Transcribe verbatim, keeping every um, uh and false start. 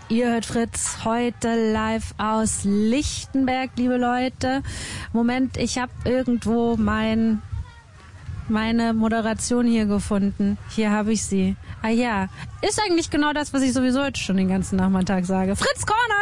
Ihr hört Fritz heute live aus Lichtenberg, liebe Leute. Moment, ich habe irgendwo mein meine Moderation hier gefunden. Hier habe ich sie. Ah ja, ist eigentlich genau das, was ich sowieso heute schon den ganzen Nachmittag sage. Fritz Corner!